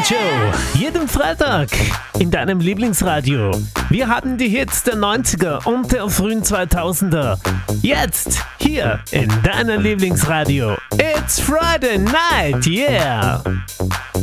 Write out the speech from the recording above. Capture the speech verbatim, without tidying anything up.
Night Show. Jeden Freitag in deinem Lieblingsradio. Wir haben die Hits der neunziger und der frühen zweitausender. Jetzt hier in deinem Lieblingsradio. It's Friday Night, yeah!